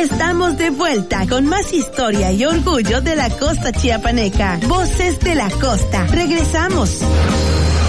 Estamos de vuelta con más historia y orgullo de la costa chiapaneca. Voces de la costa. Regresamos.